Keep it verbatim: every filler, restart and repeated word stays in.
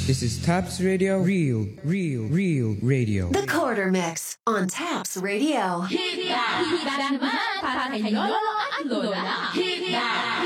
This is Taps Radio, real, real, real radio. The Quarter Mix on Taps Radio. Hita! Hita naman para kay Lolo at Lola. Hita!